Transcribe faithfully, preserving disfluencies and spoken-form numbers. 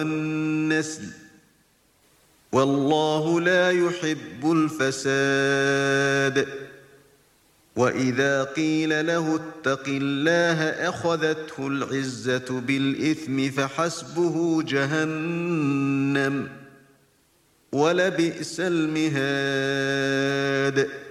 والنسل والله لا يحب الفساد وإذا قيل له اتق الله أخذته العزة بالإثم فحسبه جهنم ولبئس المهاد